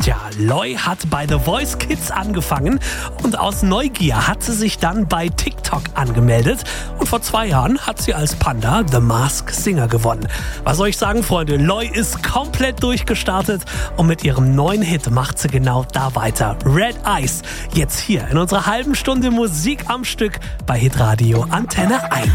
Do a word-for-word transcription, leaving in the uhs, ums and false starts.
Tja, Loi hat bei The Voice Kids angefangen und aus Neugier hat sie sich dann bei TikTok angemeldet. Und vor zwei Jahren hat sie als Panda The Masked Singer gewonnen. Was soll ich sagen, Freunde? Loi ist komplett durchgestartet und mit ihrem neuen Hit macht sie genau da weiter. Red Eyes, jetzt hier in unserer halben Stunde Musik am Stück bei Hitradio Antenne eins.